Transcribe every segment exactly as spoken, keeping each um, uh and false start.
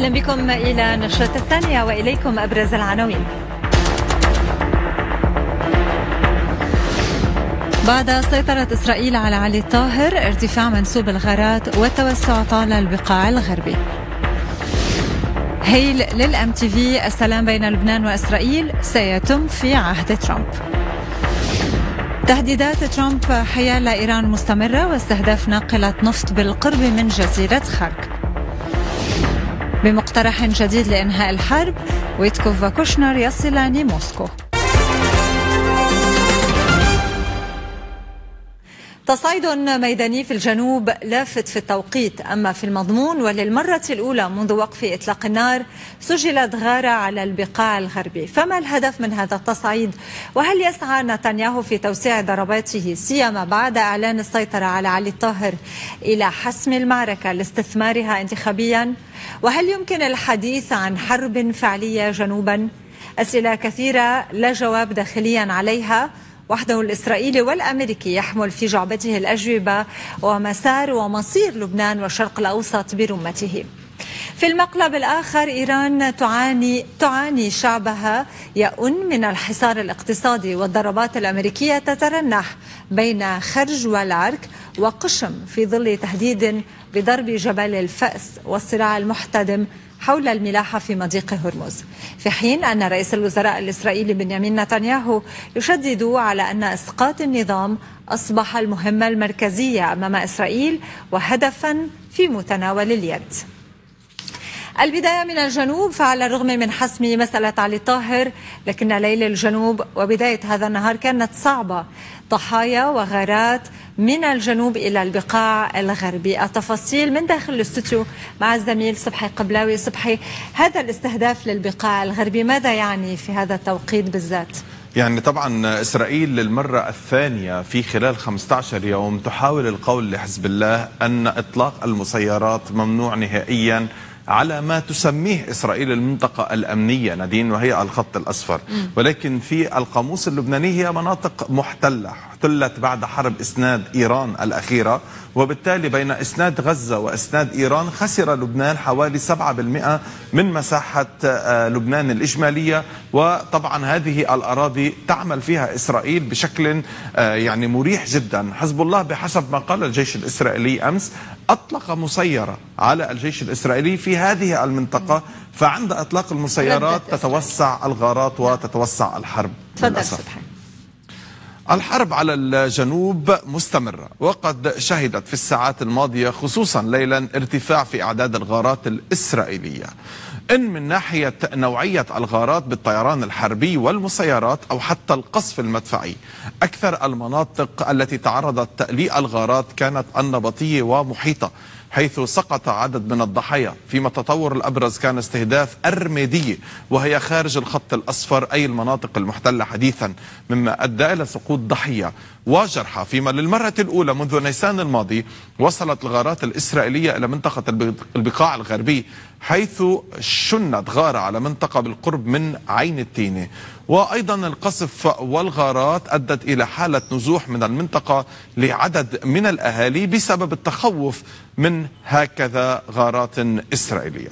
أهلا بكم إلى نشرة الثانية وإليكم أبرز العناوين. بعد سيطرة إسرائيل على علي الطاهر، ارتفاع منسوب الغارات والتوسع طال البقاع الغربي. هيل للأم تي في: السلام بين لبنان وإسرائيل سيتم في عهد ترامب. تهديدات ترامب حيال إيران مستمرة واستهداف ناقلة نفط بالقرب من جزيرة خرق. بمقترح جديد لإنهاء الحرب، ويتكوف وكوشنر يصلان موسكو. تصعيد ميداني في الجنوب لافت في التوقيت، أما في المضمون وللمرة الأولى منذ وقف إطلاق النار سجلت غارة على البقاع الغربي. فما الهدف من هذا التصعيد؟ وهل يسعى نتنياهو في توسيع ضرباته سيما بعد إعلان السيطرة على علي الطاهر إلى حسم المعركة لاستثمارها انتخابيا؟ وهل يمكن الحديث عن حرب فعلية جنوبا؟ أسئلة كثيرة لا جواب داخليا عليها، وحده الإسرائيلي والأمريكي يحمل في جعبته الأجوبة ومسار ومصير لبنان والشرق الأوسط برمته. في المقلب الآخر، إيران تعاني تعاني شعبها يئن من الحصار الاقتصادي، والضربات الأمريكية تترنح بين خرج والعرك وقشم في ظل تهديد بضرب جبل الفأس والصراع المحتدم حول الملاحة في مضيق هرمز، في حين أن رئيس الوزراء الإسرائيلي بنيامين نتنياهو يشدد على أن إسقاط النظام أصبح المهمة المركزية أمام إسرائيل وهدفا في متناول اليد. البداية من الجنوب، فعلى الرغم من حسم مسألة علي الطاهر، لكن ليل الجنوب وبداية هذا النهار كانت صعبة، ضحايا وغارات من الجنوب إلى البقاع الغربي. التفاصيل من داخل الاستوديو مع الزميل صبحي قبلاوي. صبحي، هذا الاستهداف للبقاع الغربي ماذا يعني في هذا التوقيت بالذات؟ يعني طبعا إسرائيل للمرة الثانية في خلال خمسة عشر يوم تحاول القول لحزب الله أن إطلاق المسيرات ممنوع نهائيا على ما تسميه إسرائيل المنطقة الأمنية نادين، وهي الخط الأصفر، ولكن في القاموس اللبناني هي مناطق محتلة، احتلت بعد حرب إسناد إيران الأخيرة، وبالتالي بين إسناد غزة وإسناد إيران خسر لبنان حوالي سبعة بالمئة من مساحة لبنان الإجمالية. وطبعا هذه الأراضي تعمل فيها إسرائيل بشكل يعني مريح جدا. حزب الله بحسب ما قال الجيش الإسرائيلي أمس أطلق مسيرة على الجيش الإسرائيلي في هذه المنطقة، فعند إطلاق المسيرات تتوسع الغارات وتتوسع الحرب. تفضل صبحي. الحرب على الجنوب مستمرة، وقد شهدت في الساعات الماضية خصوصا ليلا ارتفاع في أعداد الغارات الإسرائيلية، إن من ناحية نوعية الغارات بالطيران الحربي والمسيرات أو حتى القصف المدفعي. أكثر المناطق التي تعرضت للغارات كانت النبطية ومحيطة، حيث سقط عدد من الضحايا، فيما التطور الأبرز كان استهداف الرميدية وهي خارج الخط الأصفر أي المناطق المحتلة حديثا، مما أدى إلى سقوط ضحية وجرحى. فيما للمرة الأولى منذ نيسان الماضي وصلت الغارات الإسرائيلية إلى منطقة البقاع الغربي، حيث شنت غارة على منطقة بالقرب من عين التينة. وأيضا القصف والغارات أدت إلى حالة نزوح من المنطقة لعدد من الأهالي بسبب التخوف من هكذا غارات إسرائيلية.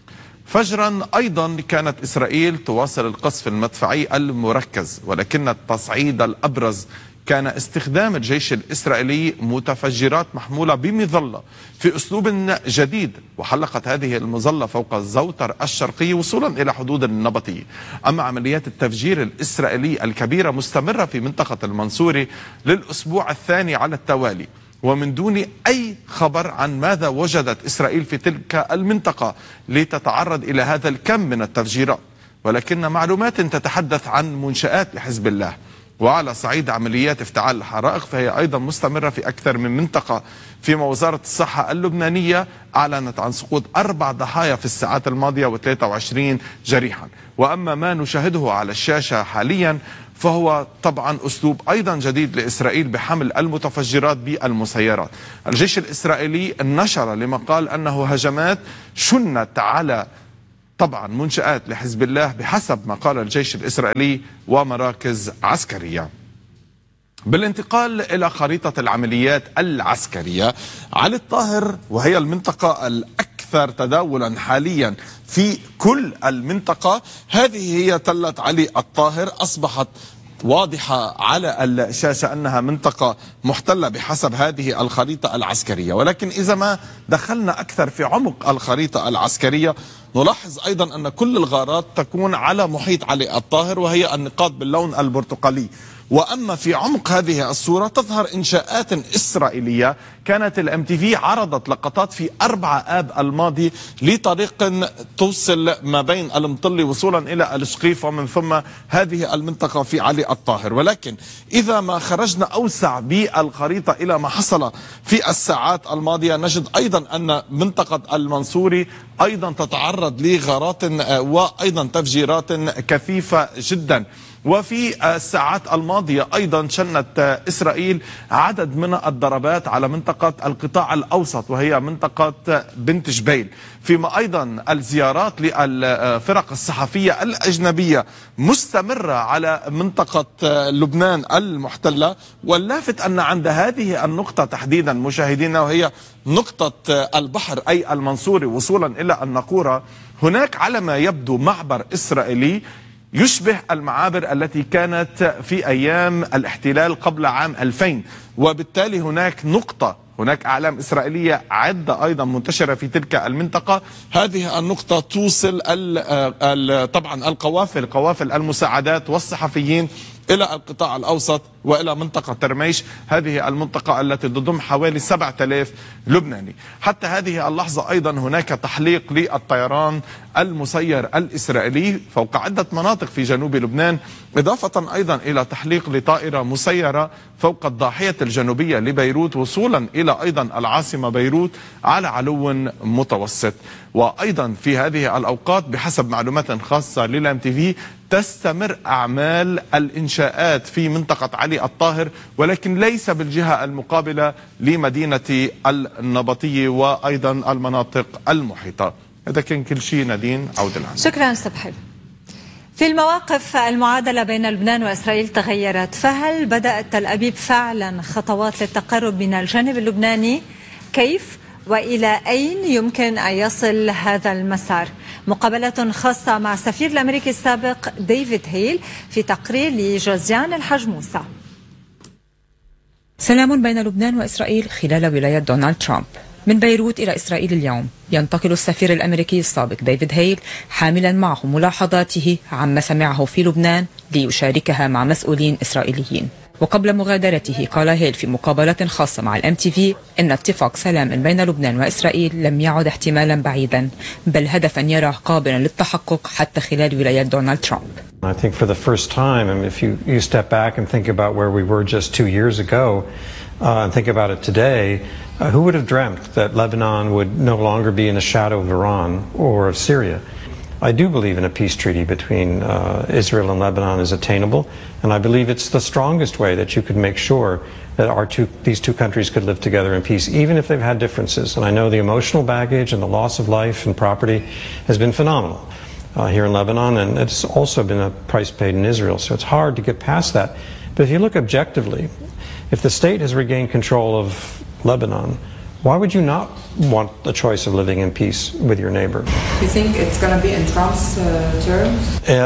فجرا أيضا كانت إسرائيل تواصل القصف المدفعي المركز، ولكن التصعيد الأبرز كان استخدام الجيش الإسرائيلي متفجرات محمولة بمظلة في أسلوب جديد، وحلقت هذه المظلة فوق الزوتر الشرقي وصولا إلى حدود النبطية. أما عمليات التفجير الإسرائيلي الكبيرة مستمرة في منطقة المنصوري للأسبوع الثاني على التوالي، ومن دون أي خبر عن ماذا وجدت إسرائيل في تلك المنطقة لتتعرض إلى هذا الكم من التفجيرات، ولكن معلومات تتحدث عن منشآت لحزب الله. وعلى صعيد عمليات افتعال الحرائق فهي أيضا مستمرة في أكثر من منطقة، فيما وزارة الصحة اللبنانية أعلنت عن سقوط أربع ضحايا في الساعات الماضية وثلاثة وعشرين جريحا. وأما ما نشاهده على الشاشة حاليا فهو طبعا أسلوب أيضا جديد لإسرائيل بحمل المتفجرات بالمسيرات. الجيش الإسرائيلي نشر لما قال أنه هجمات شنت على طبعا منشآت لحزب الله بحسب ما قال الجيش الإسرائيلي ومراكز عسكرية. بالانتقال إلى خريطة العمليات العسكرية، علي الطاهر وهي المنطقة الأكثر الأكثر تداولا حاليا في كل المنطقة هذه هي تلة علي الطاهر. أصبحت واضحة على الشاشة أنها منطقة محتلة بحسب هذه الخريطة العسكرية، ولكن إذا ما دخلنا أكثر في عمق الخريطة العسكرية نلاحظ أيضا أن كل الغارات تكون على محيط علي الطاهر، وهي النقاط باللون البرتقالي. وأما في عمق هذه الصورة تظهر إنشاءات إسرائيلية. كانت الام تي في عرضت لقطات في أربعة آب الماضي لطريق توصل ما بين المطلي وصولا إلى الشقيف ومن ثم هذه المنطقة في علي الطاهر. ولكن إذا ما خرجنا أوسع بالخريطة إلى ما حصل في الساعات الماضية نجد أيضا أن منطقة المنصوري أيضا تتعرض لغارات وأيضا تفجيرات كثيفة جدا. وفي الساعات الماضية أيضا شنت إسرائيل عدد من الضربات على منطقة القطاع الأوسط وهي منطقة بنت جبيل، فيما أيضا الزيارات للفرق الصحفية الأجنبية مستمرة على منطقة لبنان المحتلة. واللافت أن عند هذه النقطة تحديدا مشاهدينا وهي نقطة البحر أي المنصوري وصولا إلى الناقورة هناك على ما يبدو معبر إسرائيلي يشبه المعابر التي كانت في أيام الاحتلال قبل عام ألفين، وبالتالي هناك نقطة هناك أعلام إسرائيلية عدة أيضا منتشرة في تلك المنطقة. هذه النقطة توصل ال ال طبعا القوافل قوافل المساعدات والصحفيين إلى القطاع الأوسط وإلى منطقة ترميش، هذه المنطقة التي تضم حوالي سبعة آلاف لبناني. حتى هذه اللحظة أيضا هناك تحليق للطيران المسير الإسرائيلي فوق عدة مناطق في جنوب لبنان، إضافة أيضا إلى تحليق لطائرة مسيرة فوق الضاحية الجنوبية لبيروت وصولا إلى أيضا العاصمة بيروت على علو متوسط. وأيضا في هذه الأوقات بحسب معلومات خاصة للام تي في تستمر أعمال الإنشاءات في منطقة علي الطاهر، ولكن ليس بالجهة المقابلة لمدينة النبطية وأيضا المناطق المحيطة. هذا كان كل شيء. نادين عودة العام. شكرا سبحان. في المواقف المعادلة بين لبنان وإسرائيل تغيرت، فهل بدأت تل أبيب فعلا خطوات للتقرب من الجانب اللبناني؟ كيف وإلى أين يمكن أن يصل هذا المسار؟ مقابلة خاصة مع السفير الأمريكي السابق ديفيد هيل في تقرير لجوزيان الحاج موسى. سلام بين لبنان وإسرائيل خلال ولاية دونالد ترامب. من بيروت إلى إسرائيل اليوم ينتقل السفير الأمريكي السابق ديفيد هيل حاملا معه ملاحظاته عما سمعه في لبنان ليشاركها مع مسؤولين إسرائيليين. وقبل مغادرته قال هيل في مقابلة خاصة مع الام تي في إن اتفاق سلام بين لبنان وإسرائيل لم يعد احتمالا بعيدا بل هدفا يراه قابلا للتحقق حتى خلال ولاية دونالد ترامب. I think for the first time, I mean, if you, you step back and think about where we were just two years ago uh, and think about it today, uh, who would have dreamt that Lebanon would no longer be in the shadow of Iran or of Syria? I do believe in a peace treaty between uh, Israel and Lebanon is attainable, and I believe it's the strongest way that you could make sure that our two, these two countries could live together in peace, even if they've had differences. And I know the emotional baggage and the loss of life and property has been phenomenal uh, here in Lebanon, and it's also been a price paid in Israel, so it's hard to get past that. But if you look objectively, if the state has regained control of Lebanon, why would you not want the choice of living in peace with your neighbor? You think it's going to be in Trump's uh, terms?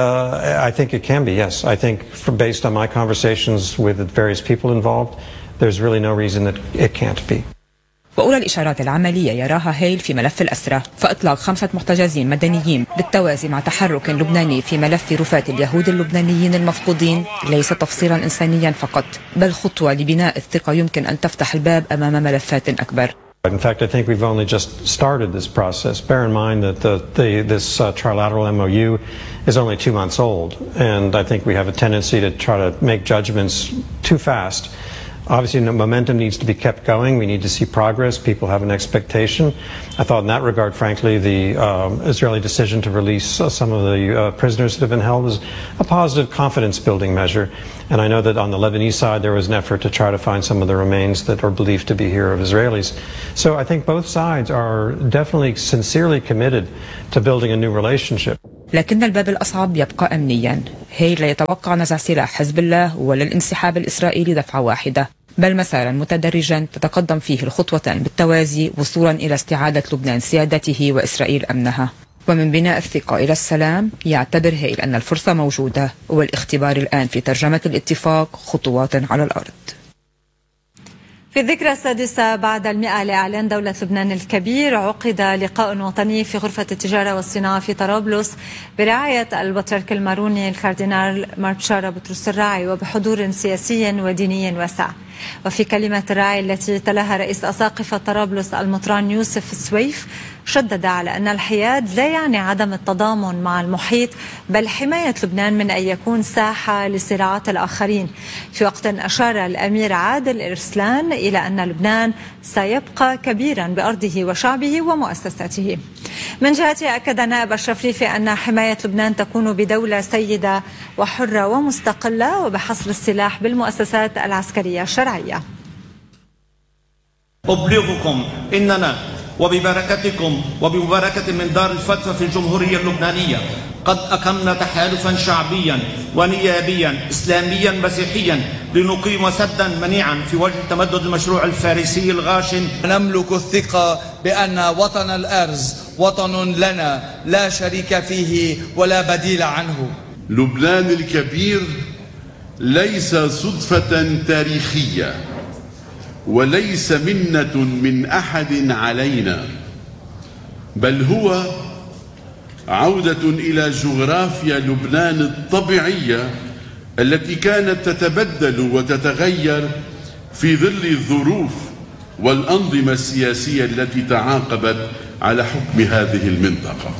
Uh, I think it can be, yes. I think from, based on my conversations with the various people involved, there's really no reason that it can't be. وأولى الإشارات العملية يراها هيل في ملف الأسرى، فإطلاق خمسة محتجزين مدنيين بالتوازي مع تحرك لبناني في ملف رفات اليهود اللبنانيين المفقودين ليس تفصيلا إنسانيا فقط بل خطوة لبناء الثقة يمكن أن تفتح الباب أمام ملفات أكبر. In fact, I think we've only just started this process. Bear in mind that the, the, this uh, trilateral M O U is only two months old, and I think we have a tendency to try to make judgments too fast. Obviously, the momentum needs to be kept going. We need to see progress. People have an expectation. I thought in that regard, frankly, the um, Israeli decision to release uh, some of the uh, prisoners that have been held was a positive confidence-building measure. And I know that on the Lebanese side, there was an effort to try to find some of the remains that are believed to be here of Israelis. So I think both sides are definitely sincerely committed to building a new relationship. لكن الباب الأصعب يبقى أمنيا. هيل لا يتوقع نزع سلاح حزب الله ولا الانسحاب الإسرائيلي دفعة واحدة، بل مسارا متدرجا تتقدم فيه الخطوتان بالتوازي وصولا إلى استعادة لبنان سيادته وإسرائيل أمنها. ومن بناء الثقة إلى السلام يعتبر هيل أن الفرصة موجودة، والاختبار الآن في ترجمة الاتفاق خطوات على الأرض. في الذكرى السادسة بعد المئة لإعلان دولة لبنان الكبير، عقد لقاء وطني في غرفة التجارة والصناعة في طرابلس برعاية البطريرك الماروني الكاردينال مار بشارة بطرس الراعي وبحضور سياسي وديني واسع. وفي كلمة الراعي التي تلاها رئيس أساقفة طرابلس المطران يوسف السويف، شدد على أن الحياد لا يعني عدم التضامن مع المحيط، بل حماية لبنان من أن يكون ساحة لصراعات الآخرين. في وقت أشار الأمير عادل إرسلان إلى أن لبنان سيبقى كبيرا بأرضه وشعبه ومؤسساته. من جهته أكد نائب أشرف ريفي أن حماية لبنان تكون بدولة سيدة وحرة ومستقلة وبحصر السلاح بالمؤسسات العسكرية الشرعية. أبلغكم إننا وببركتكم وبمباركة من دار الفتوى في الجمهورية اللبنانية قد أقمنا تحالفا شعبيا ونيابيا إسلاميا مسيحيا لنقيم سدا منيعا في وجه تمدد المشروع الفارسي الغاشم. نملك الثقة بأن وطن الأرز وطن لنا لا شريك فيه ولا بديل عنه. لبنان الكبير ليس صدفة تاريخية وليس منة من أحد علينا، بل هو عودة إلى جغرافيا لبنان الطبيعية التي كانت تتبدل وتتغير في ظل الظروف والأنظمة السياسية التي تعاقبت على حكم هذه المنطقة.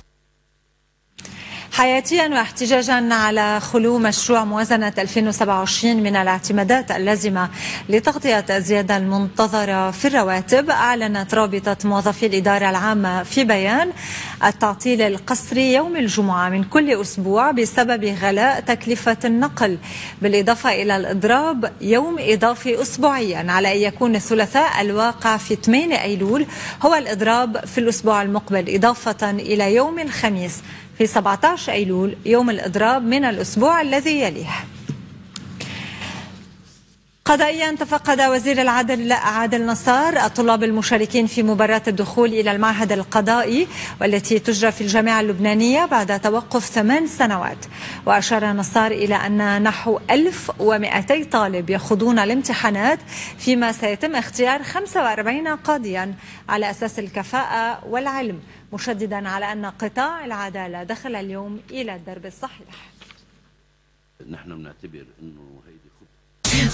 حياتيا واحتجاجا على خلو مشروع موازنة ألفين وسبعة وعشرين من الاعتمادات اللازمة لتغطية الزيادة المنتظرة في الرواتب، أعلنت رابطة موظفي الإدارة العامة في بيان التعطيل القسري يوم الجمعة من كل أسبوع بسبب غلاء تكلفة النقل، بالإضافة إلى الإضراب يوم إضافي أسبوعيا على أن يكون الثلاثاء الواقع في ثمانية أيلول هو الإضراب في الأسبوع المقبل، إضافة إلى يوم الخميس في سبعة عشر أيلول يوم الإضراب من الأسبوع الذي يليه. قضائيا تفقد وزير العدل عادل نصار الطلاب المشاركين في مباراة الدخول إلى المعهد القضائي والتي تجرى في الجامعة اللبنانية بعد توقف ثمان سنوات. وأشار نصار إلى أن نحو ألف ومئتي طالب يخوضون الامتحانات، فيما سيتم اختيار خمسة وأربعين قاضيا على أساس الكفاءة والعلم، مشددا على أن قطاع العدالة دخل اليوم إلى الدرب الصحيح. نحن بنعتبر أنه هيدي